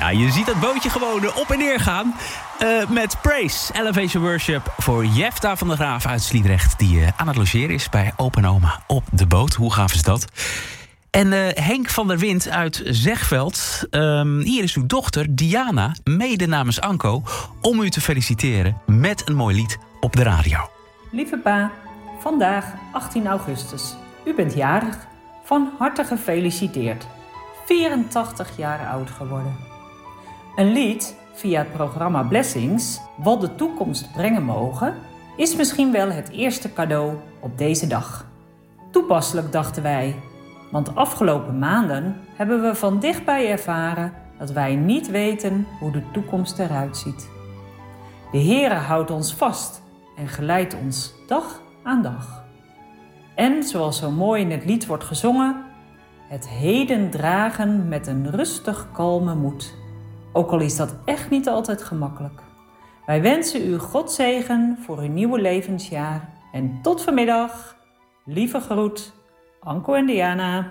Ja, je ziet dat bootje gewoon op en neer gaan. Met Praise, Elevation Worship voor Jefta van der Graaf uit Sliedrecht, die aan het logeren is bij opa en oma op de boot. Hoe gaaf is dat? En Henk van der Wind uit Zegveld. Hier is uw dochter Diana, mede namens Anko, om u te feliciteren met een mooi lied op de radio. Lieve pa, vandaag 18 augustus. U bent jarig. Van harte gefeliciteerd. 84 jaar oud geworden. Een lied via het programma Blessings, wat de toekomst brengen mogen, is misschien wel het eerste cadeau op deze dag. Toepasselijk, dachten wij, want afgelopen maanden hebben we van dichtbij ervaren dat wij niet weten hoe de toekomst eruit ziet. De Heere houdt ons vast en geleidt ons dag aan dag. En zoals zo mooi in het lied wordt gezongen, het heden dragen met een rustig kalme moed. Ook al is dat echt niet altijd gemakkelijk. Wij wensen u Godzegen voor uw nieuwe levensjaar. En tot vanmiddag. Lieve groet, Anko en Diana.